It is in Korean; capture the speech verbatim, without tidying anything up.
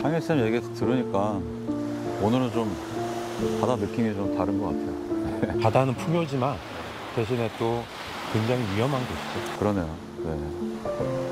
상혜쌤 얘기해서 들으니까 오늘은 좀 바다 느낌이 좀 다른 것 같아요. 바다는 풍요지만 대신에 또 굉장히 위험한 곳이죠. 그러네요. 네.